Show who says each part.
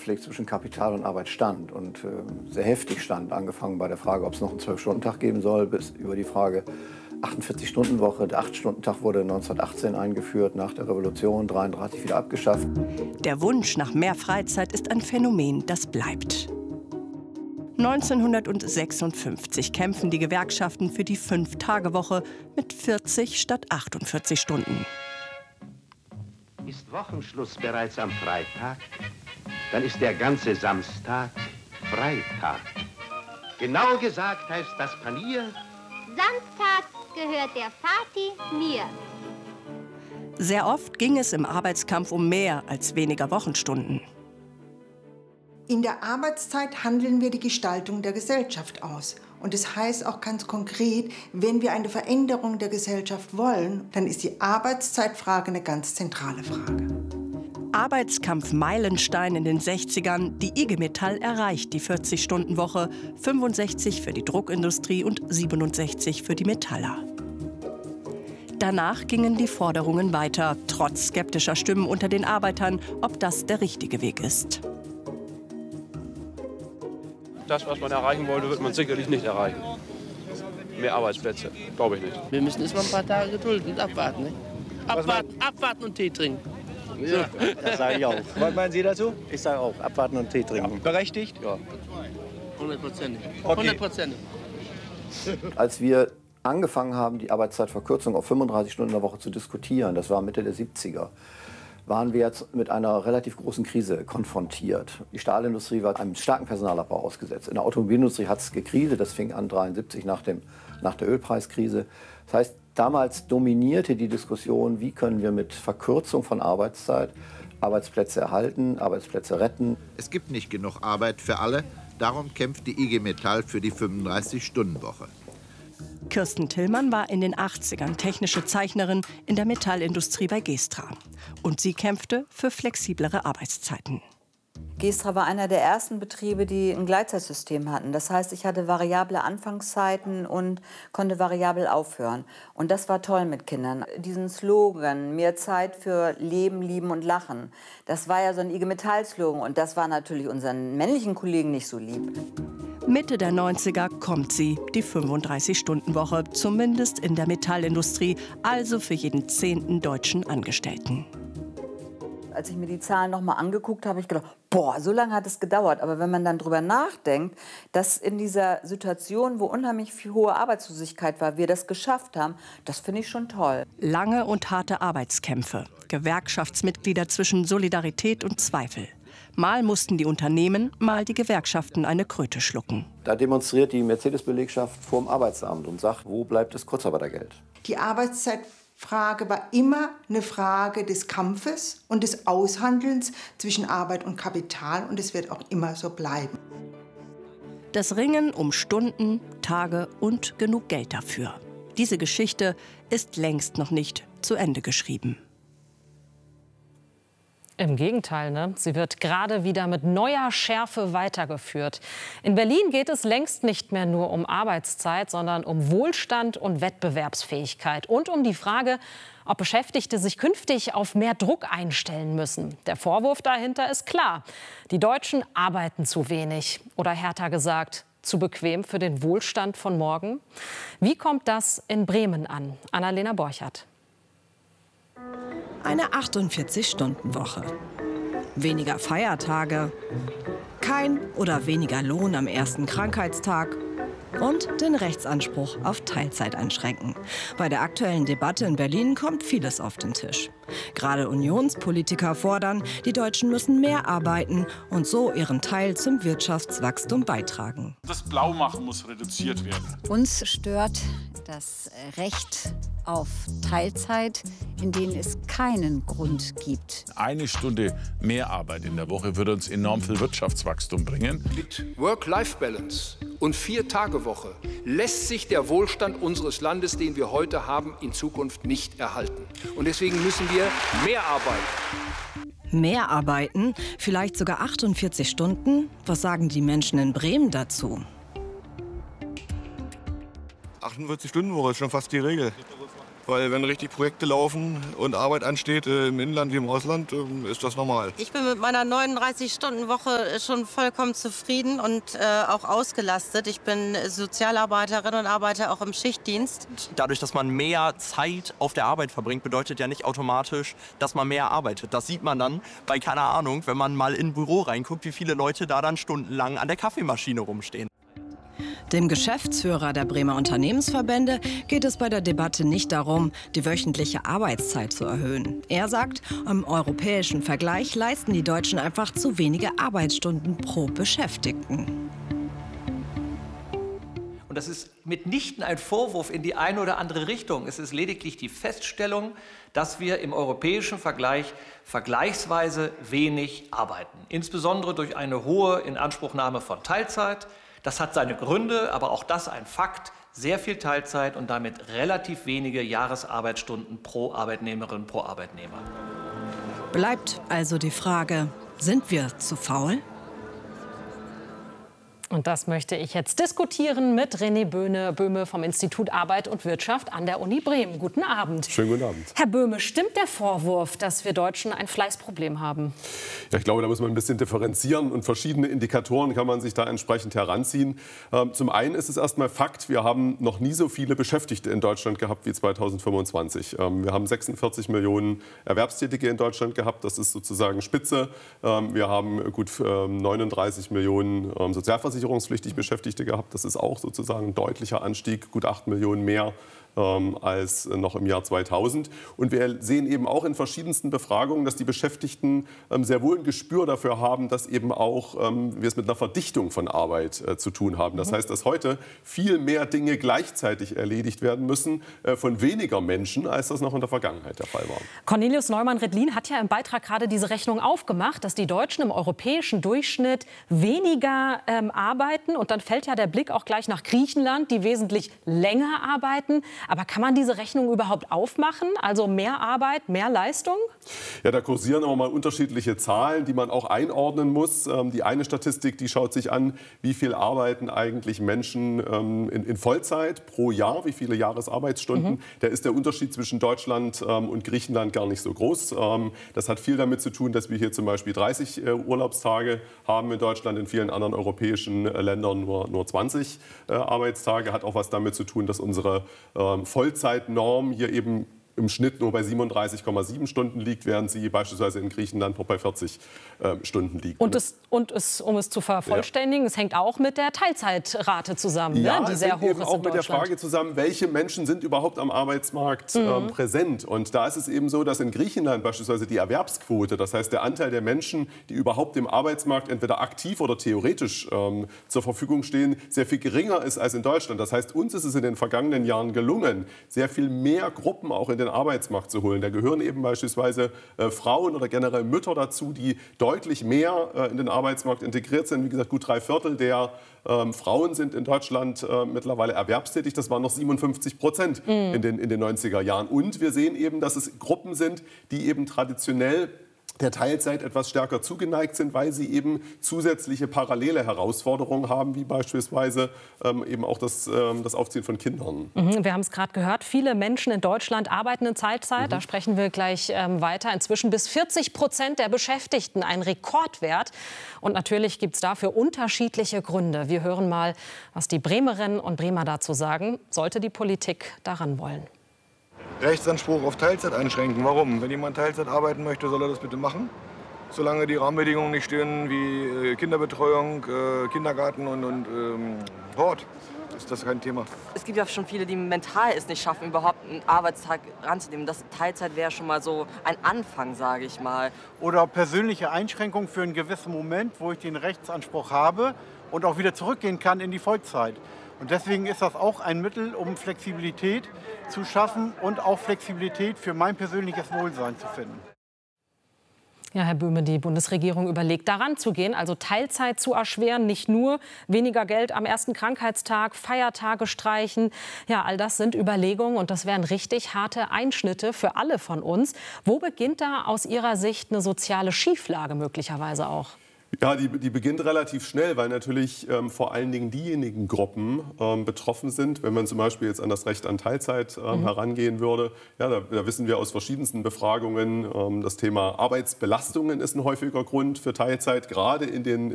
Speaker 1: Konflikt zwischen Kapital und Arbeit stand und sehr heftig stand, angefangen bei der Frage, ob es noch einen 12-Stunden-Tag geben soll, bis über die Frage 48-Stunden-Woche. Der 8-Stunden-Tag wurde 1918 eingeführt, nach der Revolution, 1933 wieder abgeschafft.
Speaker 2: Der Wunsch nach mehr Freizeit ist ein Phänomen, das bleibt. 1956 kämpfen die Gewerkschaften für die 5-Tage-Woche mit 40 statt 48 Stunden.
Speaker 3: Ist Wochenschluss bereits am Freitag, dann ist der ganze Samstag Freitag. Genau gesagt heißt das Panier:
Speaker 4: Samstag gehört der Vati mir.
Speaker 2: Sehr oft ging es im Arbeitskampf um mehr als weniger Wochenstunden.
Speaker 5: In der Arbeitszeit handeln wir die Gestaltung der Gesellschaft aus. Und das heißt auch ganz konkret, wenn wir eine Veränderung der Gesellschaft wollen, dann ist die Arbeitszeitfrage eine ganz zentrale Frage.
Speaker 2: Arbeitskampf-Meilenstein in den 60ern. Die IG Metall erreicht die 40-Stunden-Woche, 65 für die Druckindustrie und 67 für die Metaller. Danach gingen die Forderungen weiter, trotz skeptischer Stimmen unter den Arbeitern, ob das der richtige Weg ist.
Speaker 6: Das, was man erreichen wollte, wird man sicherlich nicht erreichen. Mehr Arbeitsplätze, glaube ich nicht.
Speaker 7: Wir müssen erst mal ein paar Tage gedulden und abwarten. Ne? Abwarten und Tee trinken.
Speaker 8: Ja, das sage ich auch. Was meinen Sie dazu? Ich sage auch, abwarten und Tee trinken. Ja. Berechtigt? Ja.
Speaker 7: 100%.
Speaker 8: Okay.
Speaker 7: 100%.
Speaker 1: Als wir angefangen haben, die Arbeitszeitverkürzung auf 35 Stunden in der Woche zu diskutieren, das war Mitte der 70er, waren wir jetzt mit einer relativ großen Krise konfrontiert. Die Stahlindustrie war einem starken Personalabbau ausgesetzt. In der Automobilindustrie hat es gekriselt, das fing an 1973 nach der Ölpreiskrise. Das heißt, damals dominierte die Diskussion, wie können wir mit Verkürzung von Arbeitszeit Arbeitsplätze erhalten, Arbeitsplätze retten.
Speaker 9: Es gibt nicht genug Arbeit für alle, darum kämpft die IG Metall für die 35-Stunden-Woche.
Speaker 2: Kirsten Tillmann war in den 80ern technische Zeichnerin in der Metallindustrie bei Gestra. Und sie kämpfte für flexiblere Arbeitszeiten.
Speaker 10: Gestra war einer der ersten Betriebe, die ein Gleitzeitsystem hatten. Das heißt, ich hatte variable Anfangszeiten und konnte variabel aufhören. Und das war toll mit Kindern. Diesen Slogan, mehr Zeit für Leben, Lieben und Lachen, das war ja so ein IG Metall-Slogan. Und das war natürlich unseren männlichen Kollegen nicht so lieb.
Speaker 2: Mitte der 90er kommt sie, die 35-Stunden-Woche, zumindest in der Metallindustrie, also für jeden 10. deutschen Angestellten.
Speaker 10: Als ich mir die Zahlen noch mal angeguckt habe, habe ich gedacht, boah, so lange hat es gedauert. Aber wenn man dann drüber nachdenkt, dass in dieser Situation, wo unheimlich viel hohe Arbeitslosigkeit war, wir das geschafft haben, das finde ich schon toll.
Speaker 2: Lange und harte Arbeitskämpfe, Gewerkschaftsmitglieder zwischen Solidarität und Zweifel. Mal mussten die Unternehmen, mal die Gewerkschaften eine Kröte schlucken.
Speaker 1: Da demonstriert die Mercedes-Belegschaft vor dem Arbeitsamt und sagt, wo bleibt das Kurzarbeitergeld?
Speaker 5: Die Arbeitszeitfrage war immer eine Frage des Kampfes und des Aushandelns zwischen Arbeit und Kapital, und es wird auch immer so bleiben.
Speaker 2: Das Ringen um Stunden, Tage und genug Geld dafür. Diese Geschichte ist längst noch nicht zu Ende geschrieben.
Speaker 11: Im Gegenteil, ne? Sie wird gerade wieder mit neuer Schärfe weitergeführt. In Berlin geht es längst nicht mehr nur um Arbeitszeit, sondern um Wohlstand und Wettbewerbsfähigkeit und um die Frage, ob Beschäftigte sich künftig auf mehr Druck einstellen müssen. Der Vorwurf dahinter ist klar: Die Deutschen arbeiten zu wenig oder härter gesagt, zu bequem für den Wohlstand von morgen. Wie kommt das in Bremen an? Annalena Borchert.
Speaker 12: Eine 48-Stunden-Woche. Weniger Feiertage, kein oder weniger Lohn am ersten Krankheitstag und den Rechtsanspruch auf Teilzeit einschränken. Bei der aktuellen Debatte in Berlin kommt vieles auf den Tisch. Gerade Unionspolitiker fordern, die Deutschen müssen mehr arbeiten und so ihren Teil zum Wirtschaftswachstum beitragen.
Speaker 13: Das Blaumachen muss reduziert werden.
Speaker 14: Uns stört das Recht auf Teilzeit, in denen es keinen Grund gibt.
Speaker 13: Eine Stunde mehr Arbeit in der Woche würde uns enorm viel Wirtschaftswachstum bringen.
Speaker 15: Mit Work-Life-Balance und 4-Tage-Woche lässt sich der Wohlstand unseres Landes, den wir heute haben, in Zukunft nicht erhalten. Und deswegen müssen wir mehr arbeiten.
Speaker 12: Mehr arbeiten? Vielleicht sogar 48 Stunden? Was sagen die Menschen in Bremen dazu?
Speaker 16: 48-Stunden-Woche ist schon fast die Regel. Weil wenn richtig Projekte laufen und Arbeit ansteht, im Inland wie im Ausland, ist das normal.
Speaker 17: Ich bin mit meiner 39-Stunden-Woche schon vollkommen zufrieden und auch ausgelastet. Ich bin Sozialarbeiterin und arbeite auch im Schichtdienst.
Speaker 18: Dadurch, dass man mehr Zeit auf der Arbeit verbringt, bedeutet ja nicht automatisch, dass man mehr arbeitet. Das sieht man dann bei, keine Ahnung, wenn man mal in ein Büro reinguckt, wie viele Leute da dann stundenlang an der Kaffeemaschine rumstehen.
Speaker 12: Dem Geschäftsführer der Bremer Unternehmensverbände geht es bei der Debatte nicht darum, die wöchentliche Arbeitszeit zu erhöhen. Er sagt, im europäischen Vergleich leisten die Deutschen einfach zu wenige Arbeitsstunden pro Beschäftigten.
Speaker 19: Und das ist mitnichten ein Vorwurf in die eine oder andere Richtung. Es ist lediglich die Feststellung, dass wir im europäischen Vergleich vergleichsweise wenig arbeiten. Insbesondere durch eine hohe Inanspruchnahme von Teilzeit. Das hat seine Gründe, aber auch das ein Fakt. Sehr viel Teilzeit und damit relativ wenige Jahresarbeitsstunden pro Arbeitnehmerin, pro Arbeitnehmer.
Speaker 12: Bleibt also die Frage, sind wir zu faul?
Speaker 11: Und das möchte ich jetzt diskutieren mit René Böhme vom Institut Arbeit und Wirtschaft an der Uni Bremen. Guten Abend.
Speaker 20: Schönen guten Abend.
Speaker 11: Herr Böhme, stimmt der Vorwurf, dass wir Deutschen ein Fleißproblem haben?
Speaker 20: Ja, ich glaube, da muss man ein bisschen differenzieren und verschiedene Indikatoren kann man sich da entsprechend heranziehen. Zum einen ist es erstmal Fakt, wir haben noch nie so viele Beschäftigte in Deutschland gehabt wie 2025. Wir haben 46 Millionen Erwerbstätige in Deutschland gehabt, das ist sozusagen Spitze. Wir haben gut 39 Millionen sozialversicherungspflichtig Beschäftigte gehabt. Das ist auch sozusagen ein deutlicher Anstieg, gut 8 Millionen mehr als noch im Jahr 2000. Und wir sehen eben auch in verschiedensten Befragungen, dass die Beschäftigten sehr wohl ein Gespür dafür haben, dass eben auch wir es mit einer Verdichtung von Arbeit zu tun haben. Das heißt, dass heute viel mehr Dinge gleichzeitig erledigt werden müssen von weniger Menschen, als das noch in der Vergangenheit der Fall war.
Speaker 11: Cornelius Neumann-Redlin hat ja im Beitrag gerade diese Rechnung aufgemacht, dass die Deutschen im europäischen Durchschnitt weniger arbeiten. Und dann fällt ja der Blick auch gleich nach Griechenland, die wesentlich länger arbeiten. Aber kann man diese Rechnung überhaupt aufmachen? Also mehr Arbeit, mehr Leistung?
Speaker 20: Ja, da kursieren aber mal unterschiedliche Zahlen, die man auch einordnen muss. Die eine Statistik, die schaut sich an, wie viel arbeiten eigentlich Menschen in Vollzeit pro Jahr, wie viele Jahresarbeitsstunden. Da ist der Unterschied zwischen Deutschland und Griechenland gar nicht so groß. Das hat viel damit zu tun, dass wir hier zum Beispiel 30 Urlaubstage haben in Deutschland, in vielen anderen europäischen Ländern nur 20 Arbeitstage. Hat auch was damit zu tun, dass unsere Vollzeitnorm hier eben im Schnitt nur bei 37,7 Stunden liegt, während sie beispielsweise in Griechenland noch bei 40 Stunden liegt.
Speaker 11: Und um es zu vervollständigen, es hängt auch mit der Teilzeitrate zusammen,
Speaker 20: ja,
Speaker 11: die sehr hoch ist in Deutschland.
Speaker 20: Auch mit der Frage zusammen, welche Menschen sind überhaupt am Arbeitsmarkt präsent. Und da ist es eben so, dass in Griechenland beispielsweise die Erwerbsquote, das heißt der Anteil der Menschen, die überhaupt im Arbeitsmarkt entweder aktiv oder theoretisch zur Verfügung stehen, sehr viel geringer ist als in Deutschland. Das heißt, uns ist es in den vergangenen Jahren gelungen, sehr viel mehr Gruppen auch in den Arbeitsmarkt zu holen. Da gehören eben beispielsweise Frauen oder generell Mütter dazu, die deutlich mehr in den Arbeitsmarkt integriert sind. Wie gesagt, gut 3/4 der Frauen sind in Deutschland mittlerweile erwerbstätig. Das waren noch 57% in den 90er Jahren. Und wir sehen eben, dass es Gruppen sind, die eben traditionell der Teilzeit etwas stärker zugeneigt sind, weil sie eben zusätzliche parallele Herausforderungen haben, wie beispielsweise eben auch das Aufziehen von Kindern.
Speaker 11: Wir haben es gerade gehört, viele Menschen in Deutschland arbeiten in Teilzeit. Da sprechen wir gleich weiter. Inzwischen bis 40% der Beschäftigten, ein Rekordwert. Und natürlich gibt es dafür unterschiedliche Gründe. Wir hören mal, was die Bremerinnen und Bremer dazu sagen. Sollte die Politik daran wollen?
Speaker 16: Rechtsanspruch auf Teilzeit einschränken. Warum? Wenn jemand Teilzeit arbeiten möchte, soll er das bitte machen. Solange die Rahmenbedingungen nicht stehen wie Kinderbetreuung, Kindergarten und Hort, ist das kein Thema.
Speaker 21: Es gibt ja schon viele, die mental es nicht schaffen, überhaupt einen Arbeitstag ranzunehmen. Das Teilzeit wäre schon mal so ein Anfang, sage ich mal.
Speaker 22: Oder persönliche Einschränkungen für einen gewissen Moment, wo ich den Rechtsanspruch habe und auch wieder zurückgehen kann in die Vollzeit. Und deswegen ist das auch ein Mittel, um Flexibilität zu schaffen und auch Flexibilität für mein persönliches Wohlsein zu finden.
Speaker 11: Ja, Herr Böhme, die Bundesregierung überlegt, daran zu gehen, also Teilzeit zu erschweren, nicht nur weniger Geld am ersten Krankheitstag, Feiertage streichen. Ja, all das sind Überlegungen und das wären richtig harte Einschnitte für alle von uns. Wo beginnt da aus Ihrer Sicht eine soziale Schieflage möglicherweise auch?
Speaker 20: Ja, die beginnt relativ schnell, weil natürlich vor allen Dingen diejenigen Gruppen betroffen sind. Wenn man zum Beispiel jetzt an das Recht an Teilzeit herangehen würde, ja, da wissen wir aus verschiedensten Befragungen, das Thema Arbeitsbelastungen ist ein häufiger Grund für Teilzeit, gerade in den